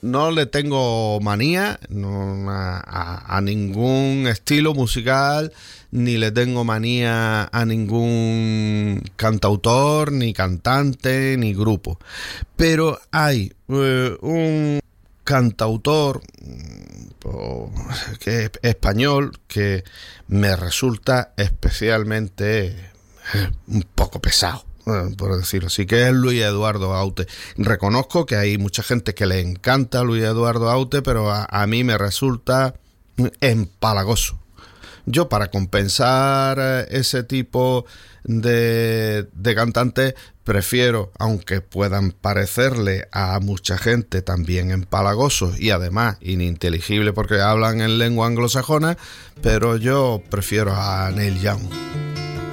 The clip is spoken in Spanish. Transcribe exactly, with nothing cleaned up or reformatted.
no le tengo manía no, a, a, a ningún estilo musical, ni le tengo manía a ningún cantautor, ni cantante, ni grupo. Pero hay eh, un cantautor que es español que me resulta especialmente eh, un poco pesado, por decirlo así, que es Luis Eduardo Aute. Reconozco que hay mucha gente que le encanta Luis Eduardo Aute, pero a, a mí me resulta empalagoso. Yo, para compensar ese tipo de, de cantantes, prefiero, aunque puedan parecerle a mucha gente también empalagosos y además ininteligibles porque hablan en lengua anglosajona, pero yo prefiero a Neil Young.